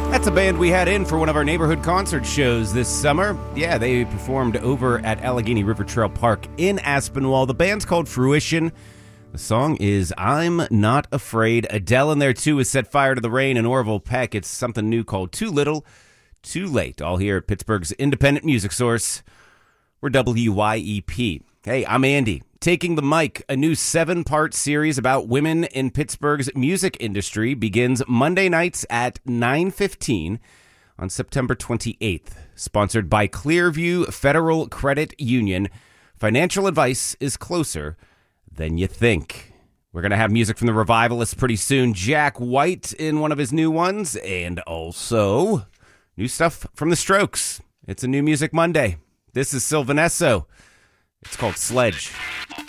That's a band we had in for one of our neighborhood concert shows this summer. Yeah, they performed over at Allegheny River Trail Park in Aspinwall. The band's called Fruition. The song is I'm Not Afraid. Adele in there, too, has set fire to the rain in Orville Peck. It's something new called Too Little, Too Late. All here at Pittsburgh's independent music source. We're WYEP. Hey, I'm Andy. Taking the Mic, a new 7-part series about women in Pittsburgh's music industry, begins Monday nights at 9:15 on September 28th. Sponsored by Clearview Federal Credit Union. Financial advice is closer than you think. We're going to have music from the Revivalists pretty soon. Jack White in one of his new ones, and also new stuff from the Strokes. It's a New Music Monday. This is Sylvanesso. It's called Sledge.